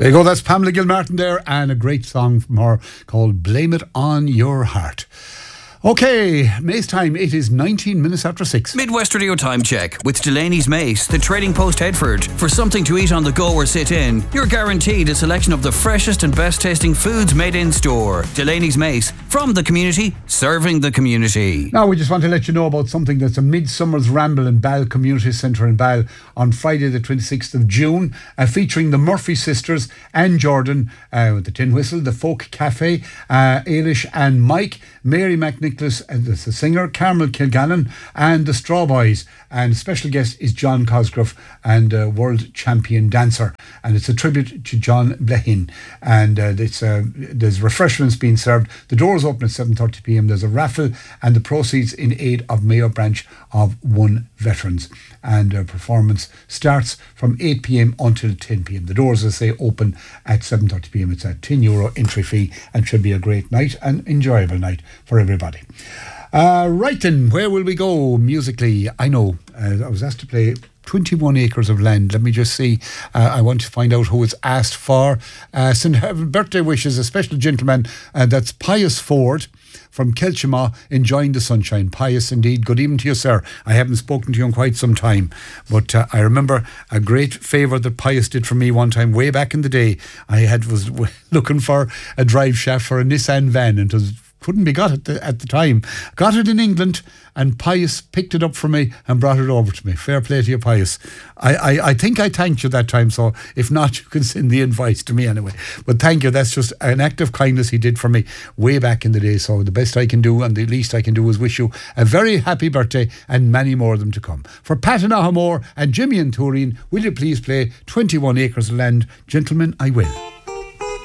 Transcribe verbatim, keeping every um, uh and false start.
There you go, that's Pamela Gilmartin there, and a great song from her called Blame It On Your Heart. Okay, Mace time, it is nineteen minutes after six. Midwest Radio Time Check with Delaney's Mace, the Trading Post Headford. For something to eat on the go or sit in, you're guaranteed a selection of the freshest and best tasting foods made in store. Delaney's Mace, from the community, serving the community. Now we just want to let you know about something that's a Midsummer's Ramble in Ball Community Centre in Ball on Friday the twenty-sixth of June, uh, featuring the Murphy sisters, Anne Jordan, uh, with the Tin Whistle, the Folk Cafe, uh, Ailish and Mike, Mary McNicholas, uh, the singer, Carmel Kilgannon, and the Straw Boys. And special guest is John Cosgrove, and uh, world champion dancer. And it's a tribute to John Blehin. And uh, it's uh, there's refreshments being served. The doors open at seven thirty p.m. There's a raffle, and the proceeds in aid of Mayo Branch of One Veterans. And uh, performance starts from eight p.m. until ten p.m. The doors, as I say, open at seven thirty p.m. It's a ten euro entry fee, and should be a great night, and enjoyable night for everybody. Uh, right then, where will we go musically? I know, uh, I was asked to play twenty-one acres of land. Let me just see. Uh, I want to find out who it's asked for. Uh, Saint Heaven birthday wishes, a special gentleman. Uh, that's Pius Ford from Kelchima, enjoying the sunshine. Pius, indeed. Good evening to you, sir. I haven't spoken to you in quite some time, but uh, I remember a great favour that Pius did for me one time, way back in the day. I had was looking for a drive shaft for a Nissan van, and it was couldn't be got at the, at the time. Got it in England, and Pius picked it up for me and brought it over to me. Fair play to you, Pius. I, I, I think I thanked you that time, so if not, you can send the invoice to me anyway. But thank you. That's just an act of kindness he did for me way back in the day. So the best I can do, and the least I can do, is wish you a very happy birthday and many more of them to come. For Pat and Ahamore and Jimmy and Turin, will you please play twenty-one acres of land? Gentlemen, I will.